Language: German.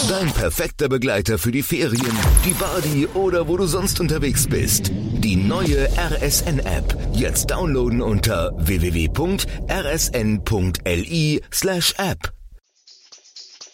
Dein perfekter Begleiter für die Ferien, die Party oder wo du sonst unterwegs bist. Die neue RSN-App. Jetzt downloaden unter www.rsn.li/app.